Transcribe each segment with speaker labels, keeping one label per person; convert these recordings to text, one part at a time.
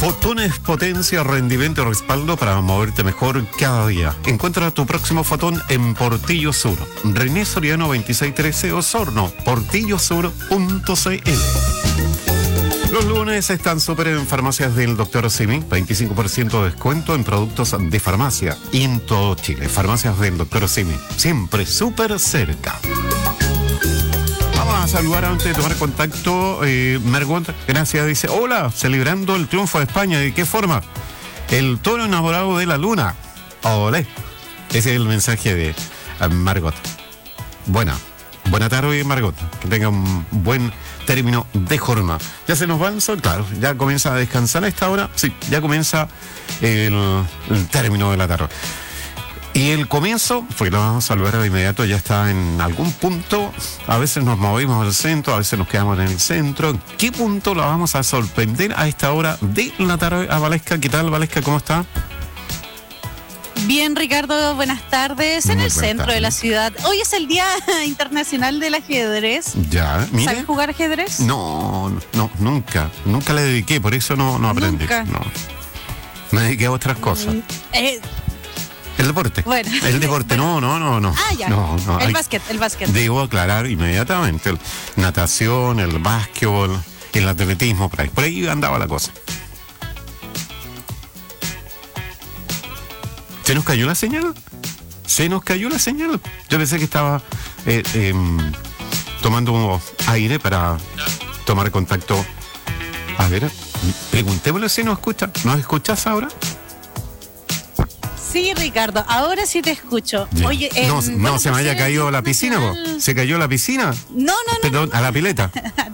Speaker 1: Fotón es potencia, rendimiento y respaldo para moverte mejor cada día. Encuentra tu próximo Fotón en Portillo Sur. René Soriano 2613 Osorno, portillosur.cl. Los lunes están súper en farmacias del Dr. Simi, 25% de descuento en productos de farmacia y en todo Chile. Farmacias del Dr. Simi, siempre súper cerca. Vamos a saludar antes de tomar contacto. Margot, gracias, dice: hola, celebrando el triunfo de España. ¿De qué forma? El toro enamorado de la luna. Olé. Ese es el mensaje de Margot. Buena tarde, Margot. Que tenga un buen término de jornada. Ya se nos va el sol, claro. Ya comienza a descansar a esta hora. Sí, ya comienza el término de la tarde. Y el comienzo, porque lo vamos a saludar de inmediato, ya está en algún punto. A veces nos movimos al centro, a veces nos quedamos en el centro. ¿En qué punto la vamos a sorprender a esta hora de la tarde a Valesca? ¿Qué tal, Valesca? ¿Cómo está?
Speaker 2: Bien, Ricardo, buenas tardes. En el centro de la ciudad. Hoy es el Día Internacional del Ajedrez.
Speaker 1: Ya, mire.
Speaker 2: ¿Sabes jugar ajedrez?
Speaker 1: No, nunca. Nunca le dediqué, por eso no aprendí.
Speaker 2: ¿Nunca?
Speaker 1: No. Me dediqué a otras cosas. El deporte.
Speaker 2: Bueno.
Speaker 1: El deporte, no.
Speaker 2: Ah, ya.
Speaker 1: No,
Speaker 2: el básquet.
Speaker 1: Debo aclarar inmediatamente. Natación, el básquetbol, el atletismo, por ahí andaba la cosa. ¿Se nos cayó la señal? Yo pensé que estaba tomando aire para tomar contacto. A ver, preguntémosle si nos escucha. ¿Nos escuchas ahora?
Speaker 2: Sí, Ricardo, ahora sí te escucho.
Speaker 1: Yeah.
Speaker 2: Oye,
Speaker 1: no se me haya caído la piscina, ¿po? ¿Se cayó la piscina?
Speaker 2: No.
Speaker 1: Perdón, a la pileta.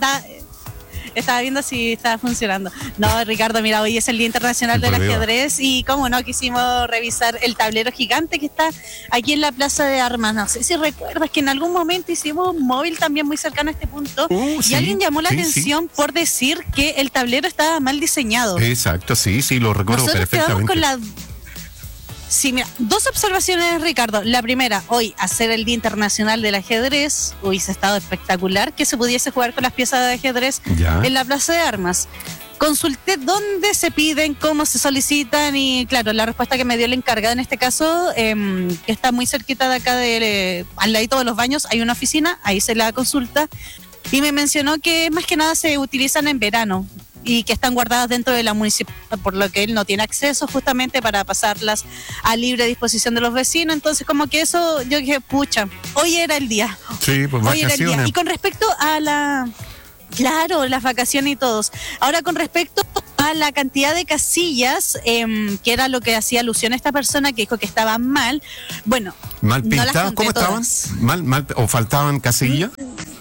Speaker 2: Estaba viendo si estaba funcionando. No, Ricardo, mira, hoy es el Día Internacional del Ajedrez y, cómo no, quisimos revisar el tablero gigante que está aquí en la Plaza de Armas. No sé si recuerdas que en algún momento hicimos un móvil también muy cercano a este punto y
Speaker 1: sí,
Speaker 2: alguien llamó la atención por decir que el tablero estaba mal diseñado.
Speaker 1: Exacto, sí, lo recuerdo.
Speaker 2: Nosotros
Speaker 1: perfectamente.
Speaker 2: quedamos con Sí, mira, dos observaciones, Ricardo. La primera, hoy, hacer el Día Internacional del Ajedrez, hubiese estado espectacular que se pudiese jugar con las piezas de ajedrez en la Plaza de Armas. Consulté dónde se piden, cómo se solicitan y, claro, la respuesta que me dio el encargado en este caso, que está muy cerquita de acá, al ladito de los baños, hay una oficina, ahí se la consulta, y me mencionó que más que nada se utilizan en verano y que están guardadas dentro de la municipalidad, por lo que él no tiene acceso justamente para pasarlas a libre disposición de los vecinos. Entonces, como que eso, yo dije, pucha, hoy era el día.
Speaker 1: Sí, pues
Speaker 2: hoy era el día.
Speaker 1: vacaciones.
Speaker 2: Y con respecto a claro, las vacaciones y todos. Ahora, con respecto a la cantidad de casillas, que era lo que hacía alusión a esta persona que dijo que estaban mal, bueno,
Speaker 1: ¿mal pintadas?
Speaker 2: No las
Speaker 1: ¿Cómo estaban? ¿Mal o faltaban casillas?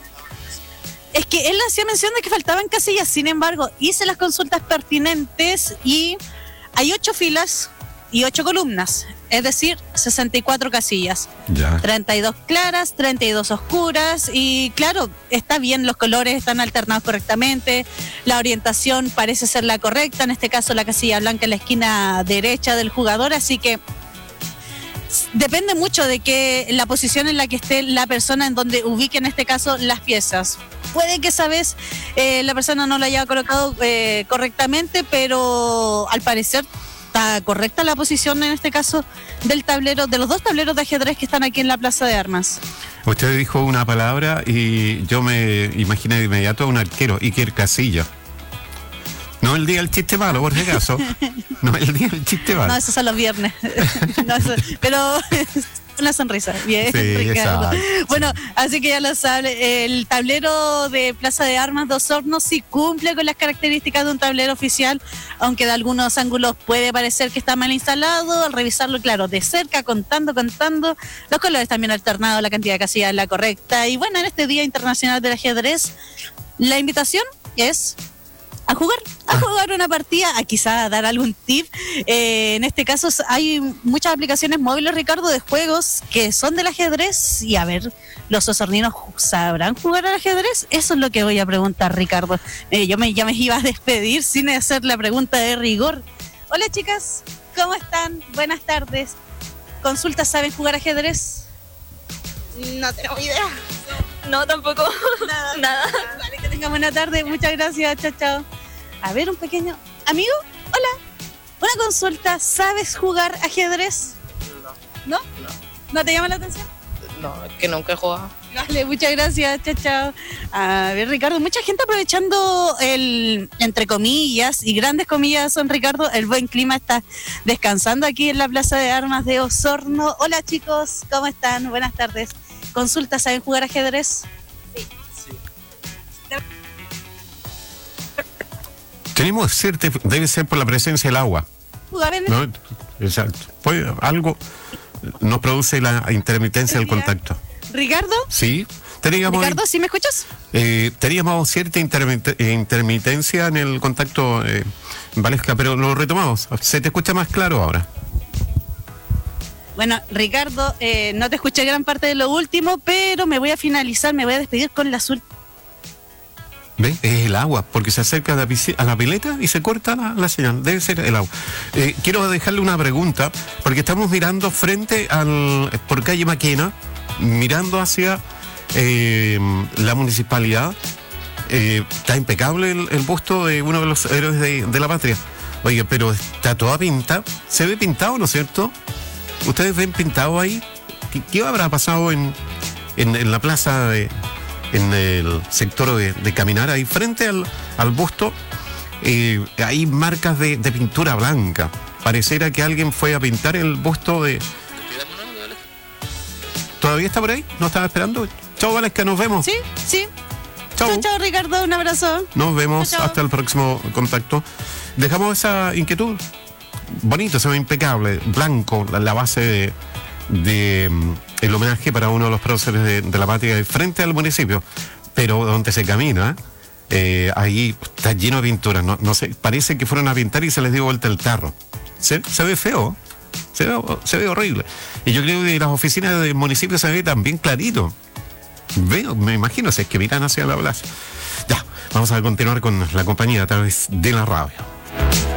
Speaker 2: Es que él hacía mención de que faltaban casillas, sin embargo, hice las consultas pertinentes y hay 8 filas y 8 columnas, es decir, 64 casillas.
Speaker 1: Ya.
Speaker 2: 32 claras, 32 oscuras y claro, está bien, los colores están alternados correctamente, la orientación parece ser la correcta, en este caso la casilla blanca en la esquina derecha del jugador, así que depende mucho de que la posición en la que esté la persona en donde ubique en este caso las piezas. Puede que esa vez la persona no la haya colocado correctamente, pero al parecer está correcta la posición en este caso del tablero, de los 2 tableros de ajedrez que están aquí en la Plaza de Armas.
Speaker 1: Usted dijo una palabra y yo me imaginé de inmediato a un arquero, Iker Casillas. No el día del chiste malo, por si acaso. No el día del chiste malo.
Speaker 2: No, esos son los viernes. Pero una sonrisa. Bien,
Speaker 1: sí,
Speaker 2: Ricardo.
Speaker 1: Exacto.
Speaker 2: Bueno, así que ya lo sabe. El tablero de Plaza de Armas de Osorno sí cumple con las características de un tablero oficial, aunque de algunos ángulos puede parecer que está mal instalado. Al revisarlo, claro, de cerca, contando, los colores también alternados, la cantidad de casillas es la correcta. Y bueno, en este Día Internacional del Ajedrez, la invitación es a jugar una partida, a quizá dar algún tip. En este caso hay muchas aplicaciones móviles, Ricardo, de juegos que son del ajedrez y a ver, ¿los osorninos sabrán jugar al ajedrez? Eso es lo que voy a preguntar, Ricardo. Ya me iba a despedir sin hacer la pregunta de rigor. Hola, chicas, ¿cómo están? Buenas tardes. Consulta, ¿saben jugar ajedrez?
Speaker 3: No tenemos idea. No, tampoco. Nada.
Speaker 2: Vale, que tengan buena tarde. Muchas gracias. Chao, chao. A ver, un pequeño amigo. Hola. Una consulta, ¿sabes jugar ajedrez? ¿No? ¿No te llama la atención?
Speaker 4: No, es que nunca he jugado.
Speaker 2: Vale, muchas gracias, chao, chao. A ver, Ricardo, mucha gente aprovechando el, entre comillas, y grandes comillas son, Ricardo, el buen clima, está descansando aquí en la Plaza de Armas de Osorno. Hola chicos, ¿cómo están? Buenas tardes. Consulta, ¿saben jugar ajedrez?
Speaker 1: Tenemos cierta, debe ser por la presencia del agua,
Speaker 2: ¿Jugar en
Speaker 1: ¿no? Exacto. Pues algo nos produce la intermitencia del contacto.
Speaker 2: Ricardo?
Speaker 1: Sí, teníamos,
Speaker 2: Ricardo, ¿sí me escuchas?
Speaker 1: teníamos cierta intermitencia en el contacto, Valesca, pero lo retomamos. Se te escucha más claro ahora.
Speaker 2: Bueno, Ricardo, no te escuché gran parte de lo último, pero me voy a finalizar, me voy a despedir con las últimas.
Speaker 1: ¿Ve? Es el agua, porque se acerca a la pileta y se corta la señal. Debe ser el agua. Quiero dejarle una pregunta, porque estamos mirando frente por calle Maquena, mirando hacia la municipalidad. Está impecable el busto de uno de los héroes de la patria. Oye, pero está toda pinta. Se ve pintado, ¿no es cierto? ¿Ustedes ven pintado ahí? ¿Qué habrá pasado en la plaza en el sector de caminar ahí frente al busto? Hay marcas de pintura blanca. Pareciera que alguien fue a pintar el busto de... ¿Todavía está por ahí? ¿No estaba esperando? Chao, Valesca, nos vemos.
Speaker 2: Sí, sí.
Speaker 1: Chao.
Speaker 2: Chao, chao, Ricardo, un abrazo.
Speaker 1: Nos vemos,
Speaker 2: Chao, chao.
Speaker 1: hasta el próximo contacto. Dejamos esa inquietud. Bonito, se ve impecable, blanco, la base de el homenaje para uno de los próceres de la patria frente al municipio, pero donde se camina, ahí está lleno de pinturas, no sé, parece que fueron a pintar y se les dio vuelta el tarro. Se ve feo, se ve horrible. Y yo creo que las oficinas del municipio se ve también clarito. Me imagino, si es que miran hacia la plaza. Ya, vamos a continuar con la compañía a través de la radio.